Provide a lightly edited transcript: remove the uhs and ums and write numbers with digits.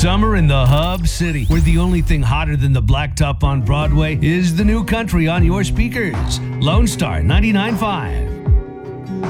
Summer in the Hub City, where the only thing hotter than the blacktop on Broadway is the new country on your speakers. Lone Star 99.5.